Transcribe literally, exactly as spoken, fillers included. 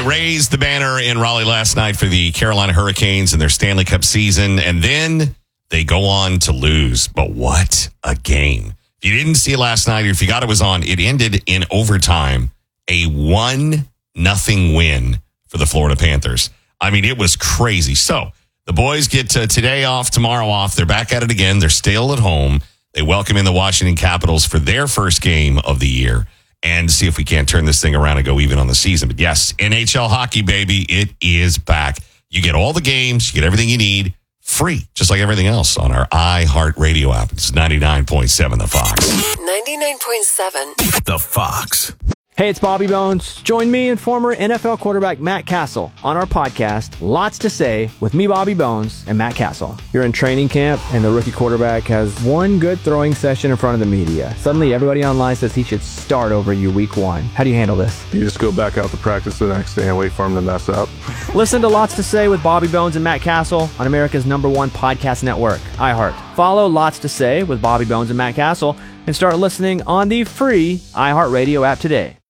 raised the banner in Raleigh last night for the Carolina Hurricanes in their Stanley Cup season, and then they go on to lose. But what a game. If you didn't see it last night, or if you got it was on, it ended in overtime. A one nothing win for the Florida Panthers. I mean, it was crazy. So the boys get uh, today off, tomorrow off. They're back at it again. They're still at home. They welcome in the Washington Capitals for their first game of the year and see if we can't turn this thing around and go even on the season. But yes, N H L hockey, baby, it is back. You get all the games, you get everything you need free, just like everything else on our iHeartRadio app. It's ninety-nine point seven The Fox. ninety-nine point seven The Fox. Hey, it's Bobby Bones. Join me and former N F L quarterback Matt Castle on our podcast, Lots to Say, with me, Bobby Bones, and Matt Castle. You're in training camp, and the rookie quarterback has one good throwing session in front of the media. Suddenly, everybody online says he should start over you week one. How do you handle this? You just go back out to practice the next day and wait for him to mess up. Listen to Lots to Say with Bobby Bones and Matt Castle on America's number one podcast network, iHeart. Follow Lots to Say with Bobby Bones and Matt Castle and start listening on the free iHeartRadio app today.